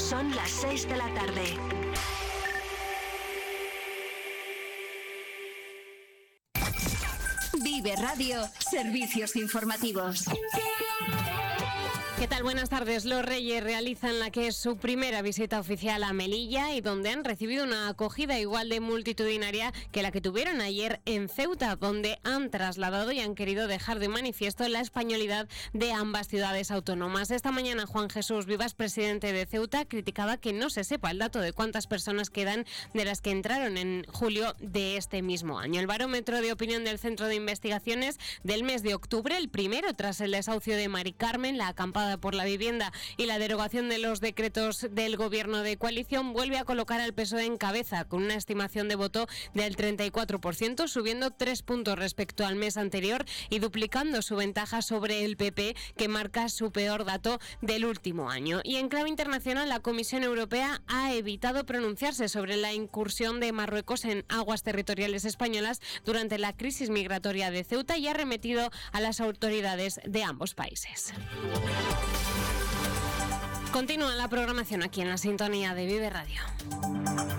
Son las 6 de la tarde. Vive Radio, servicios informativos. ¿Qué tal? Buenas tardes. Los Reyes realizan la que es su primera visita oficial a Melilla y donde han recibido una acogida igual de multitudinaria que la que tuvieron ayer en Ceuta, donde han trasladado y han querido dejar de manifiesto la españolidad de ambas ciudades autónomas. Esta mañana Juan Jesús Vivas, presidente de Ceuta, criticaba que no se sepa el dato de cuántas personas quedan de las que entraron en julio de este mismo año. El barómetro de opinión del Centro de Investigaciones del mes de octubre, el primero tras el desahucio de Mari Carmen, la acampada por la vivienda y la derogación de los decretos del gobierno de coalición, vuelve a colocar al PSOE en cabeza con una estimación de voto del 34%, subiendo 3 puntos respecto al mes anterior y duplicando su ventaja sobre el PP, que marca su peor dato del último año. Y en clave internacional, la Comisión Europea ha evitado pronunciarse sobre la incursión de Marruecos en aguas territoriales españolas durante la crisis migratoria de Ceuta y ha remitido a las autoridades de ambos países. Continúa la programación aquí en la sintonía de Vive Radio.